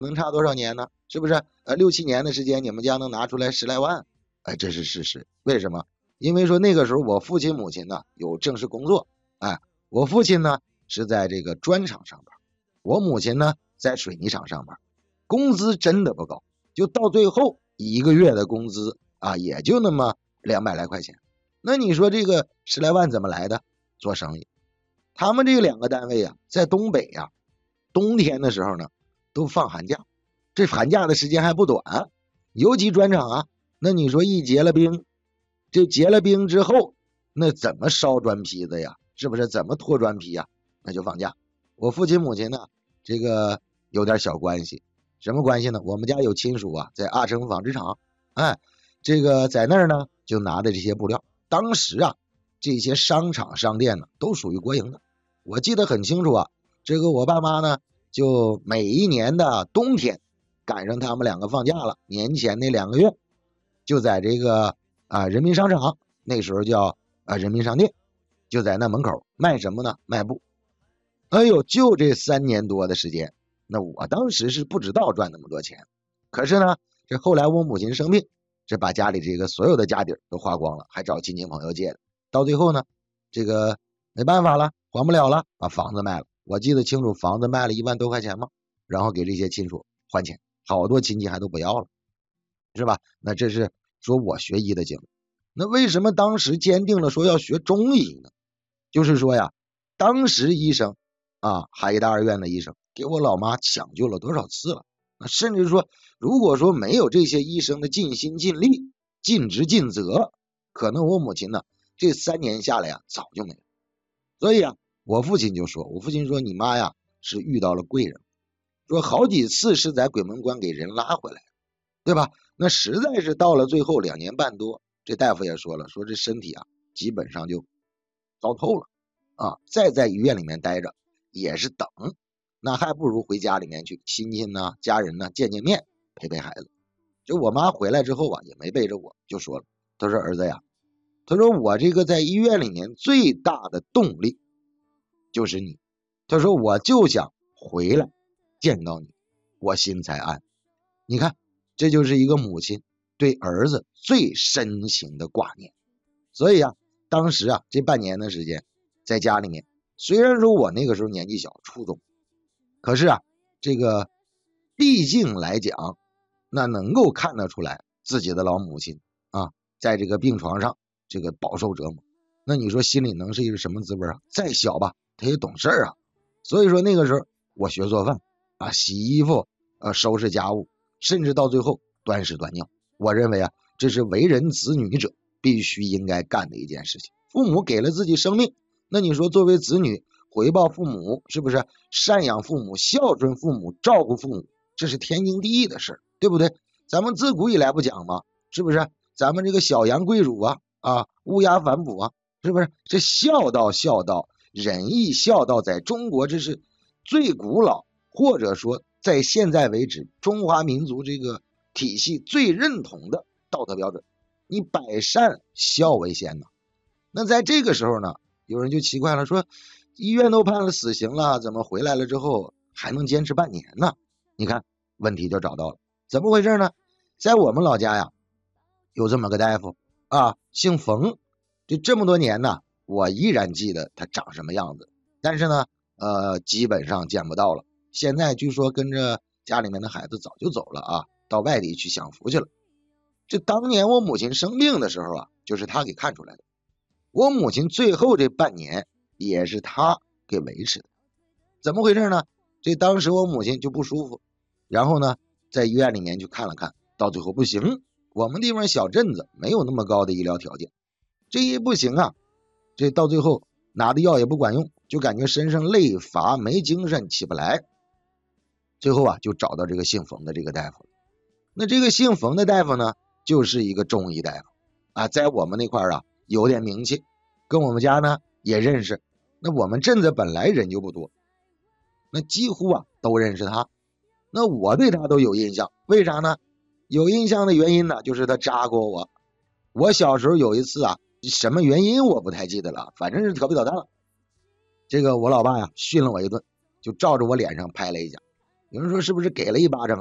能差多少年呢？是不是？6、7年的时间，你们家能拿出来10来万？哎，这是事实。为什么？因为说那个时候我父亲母亲呢有正式工作，哎，我父亲呢是在这个砖厂上班，我母亲呢在水泥厂上班，工资真的不高，就到最后一个月的工资啊，也就那么200来块钱。那你说这个10来万怎么来的？做生意。他们这2个单位啊，在东北啊，冬天的时候呢，都放寒假，这寒假的时间还不短，尤其砖厂啊，那你说一结了冰，这结了冰之后，那怎么烧砖坯子呀？是不是？怎么拖砖坯呀？那就放假。我父亲母亲呢，这个有点小关系，什么关系呢？我们家有亲属啊，在阿城纺织厂，哎，这个在那儿呢，就拿的这些布料。当时啊，这些商场商店呢，都属于国营的。我记得很清楚啊，这个我爸妈呢，就每一年的冬天，赶上他们2个放假了，年前那2个月，就在这个人民商场，那时候叫人民商店，就在那门口卖什么呢？卖布。哎呦，就这3年多的时间，那我当时是不知道赚那么多钱，可是呢，这后来我母亲生病，这把家里这个所有的家底都花光了，还找亲戚朋友借的，到最后呢，这个没办法了，还不了了，把房子卖了。我记得清楚，房子卖了1万多块钱嘛，然后给这些亲属还钱，好多亲戚还都不要了，是吧？那这是说我学医的经历。那为什么当时坚定了说要学中医呢？就是说呀，当时医生啊，海医大二院的医生给我老妈抢救了多少次了？那甚至说，如果说没有这些医生的尽心尽力、尽职尽责，可能我母亲呢，这3年下来呀，早就没了。所以啊，我父亲说你妈呀是遇到了贵人，说好几次是在鬼门关给人拉回来，对吧？那实在是到了最后2年半多，这大夫也说了，说这身体啊基本上就糟透了啊，再在医院里面待着也是等，那还不如回家里面去，亲戚呢、家人呢见见面，陪陪孩子。就我妈回来之后啊，也没背着我，就说了，她说儿子呀，她说我这个在医院里面最大的动力就是你，她说我就想回来见到你，我心才安。你看，这就是一个母亲对儿子最深情的挂念。所以啊，当时啊，这半年的时间在家里面，虽然说我那个时候年纪小，初中，可是啊，这个毕竟来讲，那能够看得出来自己的老母亲啊，在这个病床上这个饱受折磨，那你说心里能是一个什么滋味啊？再小吧，他也懂事啊。所以说那个时候我学做饭啊，洗衣服，收拾家务，甚至到最后端屎端尿。我认为啊，这是为人子女者必须应该干的一件事情。父母给了自己生命，那你说作为子女回报父母，是不是赡养父母、孝顺父母、照顾父母，这是天经地义的事，对不对？咱们自古以来不讲吗？是不是？咱们这个小羊跪乳啊，乌鸦反哺啊，是不是？这孝道，仁义孝道，在中国这是最古老，或者说在现在为止中华民族这个体系最认同的道德标准。你百善孝为先呢。那在这个时候呢，有人就奇怪了，说医院都判了死刑了，怎么回来了之后还能坚持半年呢？你看问题就找到了，怎么回事呢？在我们老家呀，有这么个大夫啊，姓冯，这么多年呢，我依然记得他长什么样子，但是呢，基本上见不到了。现在据说跟着家里面的孩子早就走了啊，到外地去享福去了。这当年我母亲生病的时候啊，就是他给看出来的。我母亲最后这半年也是他给维持的。怎么回事呢？这当时我母亲就不舒服，然后呢，在医院里面去看了看，到最后不行，我们地方小镇子没有那么高的医疗条件，这一不行啊，这到最后拿的药也不管用，就感觉身上累乏没精神起不来，最后啊就找到这个姓冯的这个大夫。那这个姓冯的大夫呢，就是一个中医大夫啊，在我们那块啊有点名气，跟我们家呢也认识。那我们镇子本来人就不多，那几乎啊都认识他。那我对他都有印象，为啥呢？有印象的原因呢，就是他扎过我。我小时候有一次啊，什么原因我不太记得了，反正是调皮捣蛋了。这个我老爸呀训了我一顿，就照着我脸上拍了一下。 有人说是不是给了一巴掌